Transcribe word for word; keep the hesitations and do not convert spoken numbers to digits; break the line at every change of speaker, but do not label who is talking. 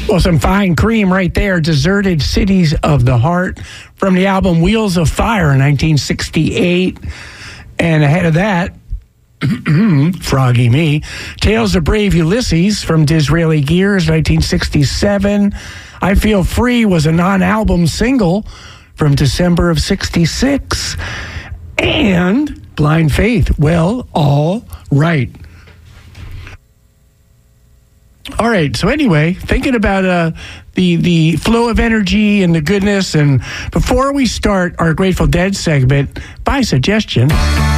Well, some fine cream right there. Deserted Cities of the Heart from the album Wheels of Fire in nineteen sixty-eight. And ahead of that, Froggy Me, Tales of Brave Ulysses from Disraeli Gears, nineteen sixty-seven. I Feel Free was a non-album single from December of sixty-six. And Blind Faith, Well, All Right. All right, so anyway, thinking about uh, the, the flow of energy and the goodness, and before we start our Grateful Dead segment, by suggestion...